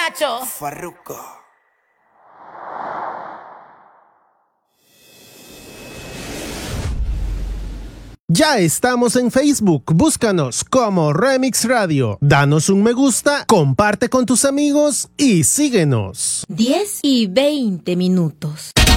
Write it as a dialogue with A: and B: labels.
A: muchacho.
B: Farruko.
C: Ya estamos en Facebook, búscanos como Remix Radio. Danos un me gusta, comparte con tus amigos y síguenos.
A: 10 y 20 minutos.